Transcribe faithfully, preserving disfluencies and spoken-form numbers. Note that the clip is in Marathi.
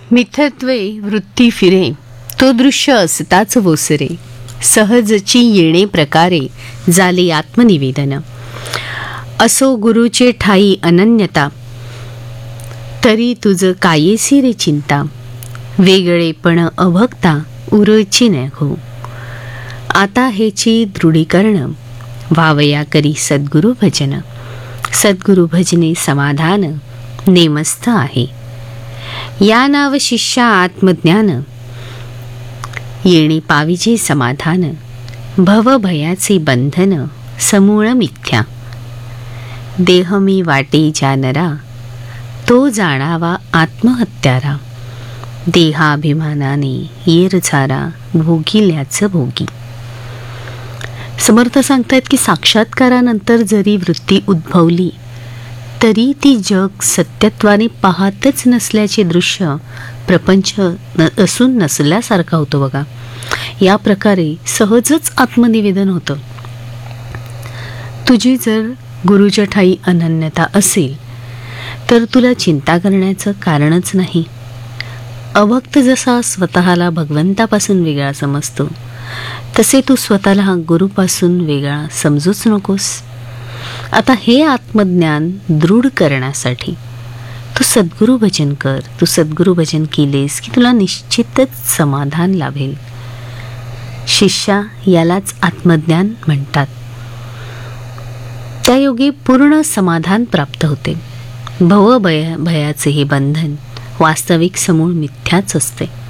मिथत्वे वृत्ती फिरे, तो दृश्य असताच वोसरे. सहजची येणे प्रकारे, झाले आत्मनिवेदन. असो गुरुचे ठाई अनन्यता, तरी तुझ कायेसी रे चिंता. वेगळेपण अभक्ता, उरची न हो. आता हेची दृढीकरण, व्हावया करी सद्गुरु भजन. सद्गुरु भजने समाधान, नेमस्थ आहे. या नाव शिष्या आत्मज्ञान, येणे पाविजे समाधान. भवभयाचे बंधन, समूळ मिथ्या. देह मी वाटे ज्या नरा, तो जाणावा आत्महत्यारा. देहाभिमानाने येर झारा, भोगिल्याच भोगी. समर्थ सांगतायत की साक्षात्कारानंतर जरी वृत्ती उद्भवली तरी ती जग सत्यत्वाने पाहतच नसल्याचे दृश्य प्रपंच न असून नसल्यासारखा होतो बघा. या प्रकारे सहजच आत्मनिवेदन होतं. तुझी जर गुरुच्या ठाई अनन्यता असेल तर तुला चिंता करण्याचं कारणच नाही. अभक्त जसा स्वतःला भगवंतापासून वेगळा समजतो, तसे तू स्वतःला गुरुपासून वेगळा समजूच नकोस. आता हे आत्मज्ञान दृढ करण्यासाठी तू सद्गुरु भजन कर. तू सद्गुरु भजन केलेस की तुला निश्चितच समाधान लाभेल. शिष्या, यालाच आत्मज्ञान म्हणतात. त्यायोगे पूर्ण समाधान प्राप्त होते. भव भय भयाचे हे बंधन वास्तविक समूळ मिथ्याच असते.